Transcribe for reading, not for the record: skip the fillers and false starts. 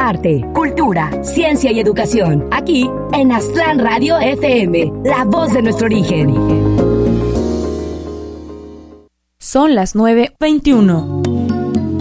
arte, cultura, ciencia y educación. Aquí en Aztlán Radio FM, la voz de nuestro origen. Son las 9:21.